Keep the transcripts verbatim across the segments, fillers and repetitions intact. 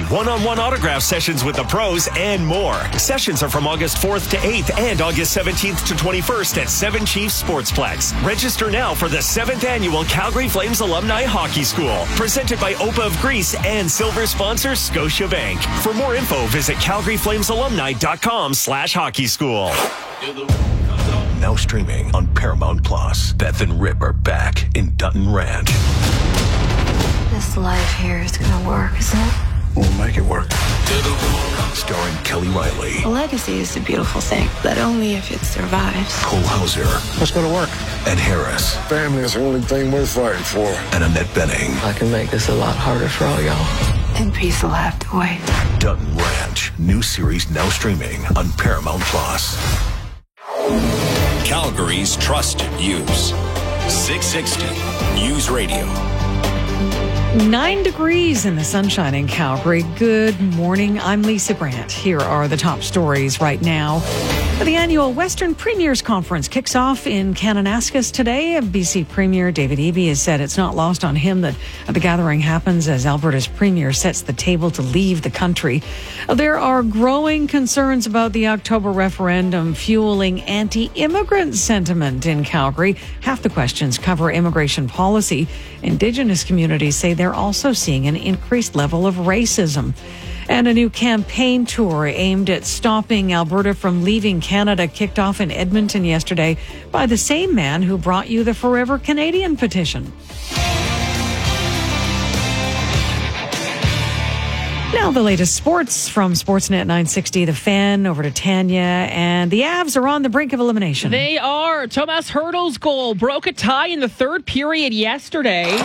one-on-one autograph sessions with the pros, and more. Sessions are from August fourth to eighth and August seventeenth to twenty-first at Seven Chiefs Sportsplex. Register now for the seventh Annual Calgary Flames Alumni Hockey School, presented by O P A of Greece and silver sponsor Scotiabank. For more info, visit calgary flames alumni dot com slash hockey school. Now streaming on Paramount Plus. Beth and Rip are back in Dutton Ranch. This life here is gonna work, isn't it? We'll make it work. Starring Kelly Riley. A legacy is a beautiful thing, but only if it survives. Cole Hauser. Let's go to work. Ed Harris. Family is the only thing worth fighting for. And Annette Bening. I can make this a lot harder for all y'all. And peace will have to wait. Dutton Ranch. New series now streaming on Paramount Plus. Calgary's trusted news. six sixty News Radio. Nine degrees in the sunshine in Calgary. Good morning. I'm Lisa Brandt. Here are the top stories right now. The annual Western Premiers Conference kicks off in Kananaskis today. B C Premier David Eby has said it's not lost on him that the gathering happens as Alberta's Premier sets the table to leave the country. There are growing concerns about the October referendum fueling anti-immigrant sentiment in Calgary. Half the questions cover immigration policy. Indigenous communities say they're also seeing an increased level of racism. And a new campaign tour aimed at stopping Alberta from leaving Canada kicked off in Edmonton yesterday by the same man who brought you the Forever Canadian petition. Now the latest sports from Sportsnet nine sixty, The Fan, over to Tanya, and the Avs are on the brink of elimination. They are. Tomas Hertl's goal broke a tie in the third period yesterday,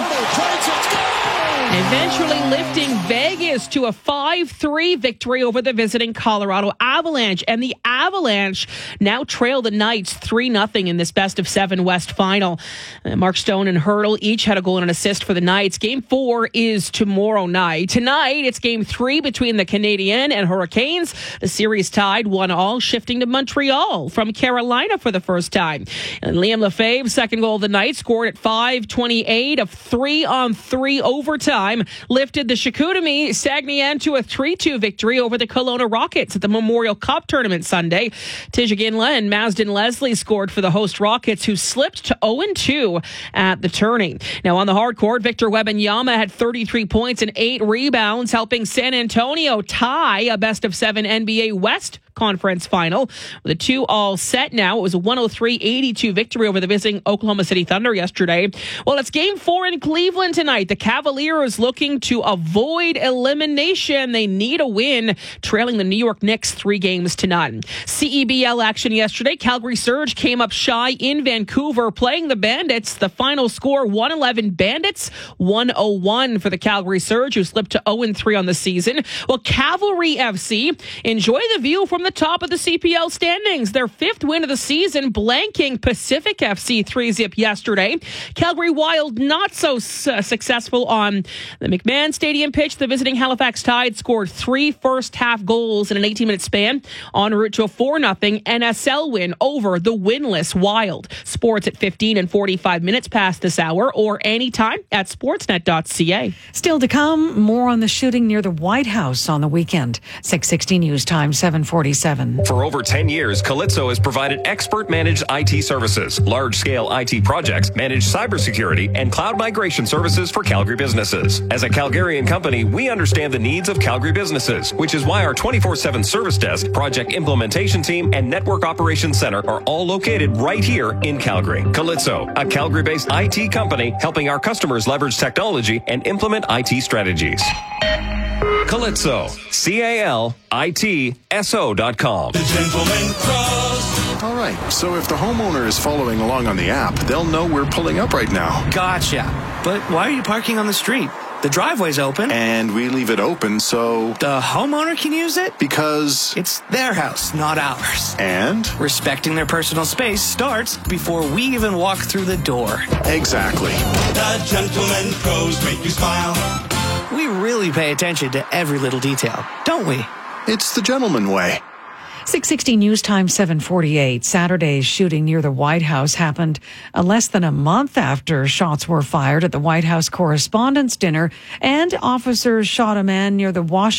eventually lifting Vegas to a five three victory over the visiting Colorado Avalanche. And the Avalanche now trail the Knights three nothing in this best of seven West final. Uh, Mark Stone and Hertl each had a goal and an assist for the Knights. Game four is tomorrow night. Tonight, it's game three between the Canadiens and Hurricanes. The series tied one all, shifting to Montreal from Carolina for the first time. And Liam Lefebvre's second goal of the night, scored at five twenty-eight of three on three overtime, lifted the Chicoutimi Saguenay to a three two victory over the Kelowna Rockets at the Memorial Cup tournament Sunday. Tijiginla and Masden Leslie scored for the host Rockets, who slipped to oh and two at the tourney. Now on the hard court, Victor Wembanyama had thirty-three points and eight rebounds, helping San Antonio tie a best of seven N B A West Conference final. With a two all set now, it was a one oh three eighty-two victory over the visiting Oklahoma City Thunder yesterday. Well, it's game four in Cleveland tonight. The Cavaliers looking to avoid elimination. They need a win, trailing the New York Knicks three games to none. C E B L action yesterday. Calgary Surge came up shy in Vancouver, playing the Bandits. The final score, one eleven Bandits, one oh one for the Calgary Surge, who slipped to oh and three on the season. Well, Cavalry F C enjoy the view from the top of the C P L standings. Their fifth win of the season, blanking Pacific F C three zip yesterday. Calgary Wild not so uh, successful on the McMahon Stadium pitch. The visiting Halifax Tide scored three first half goals in an eighteen minute span, en route to a four nothing N S L win over the winless Wild. Sports at fifteen and forty-five minutes past this hour, or anytime at sportsnet dot c a. Still to come, more on the shooting near the White House on the weekend. six sixty News Time, seven forty-seven. For over ten years, Calypso has provided expert-managed I T services, large-scale I T projects, managed cybersecurity, and cloud migration services for Calgary businesses. As a Calgarian company, we understand the needs of Calgary businesses, which is why our twenty-four seven service desk, project implementation team, and network operations center are all located right here in Calgary. Calypso, a Calgary-based I T company helping our customers leverage technology and implement I T strategies. Calypso, C A L I T S O dot com. The Gentleman Cross. All right, so if the homeowner is following along on the app, they'll know we're pulling up right now. Gotcha. But why are you parking on the street? The driveway's open. And we leave it open so the homeowner can use it? Because it's their house, not ours. And respecting their personal space starts before we even walk through the door. Exactly. The Gentleman Pros make you smile. We really pay attention to every little detail, don't we? It's the gentleman way. six sixty News Time, seven forty-eight. Saturday's shooting near the White House happened uh, less than a month after shots were fired at the White House Correspondents' Dinner, and officers shot a man near the Washington